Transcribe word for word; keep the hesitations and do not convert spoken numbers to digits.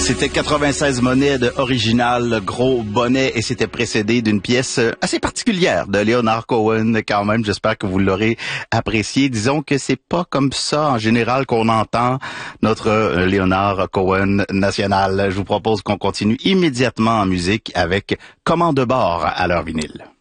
C'était quatre-vingt-seize monnaies de original Gros Bonnet et c'était précédé d'une pièce assez particulière de Leonard Cohen quand même. J'espère que vous l'aurez apprécié. Disons que c'est pas comme ça en général qu'on entend notre Leonard Cohen national. Je vous propose qu'on continue immédiatement en musique avec Commande de bord à l'heure vinyle.